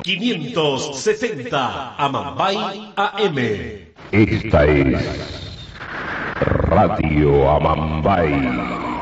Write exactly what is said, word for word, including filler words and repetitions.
quinientos setenta Amambay A M. Esta es Radio Amambay.